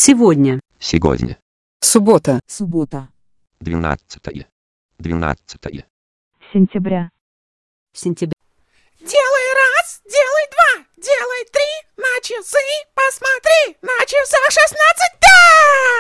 Сегодня. Сегодня. Суббота. Суббота. 12. 12. Сентября. Сентября. Делай раз, делай два, делай три на часы.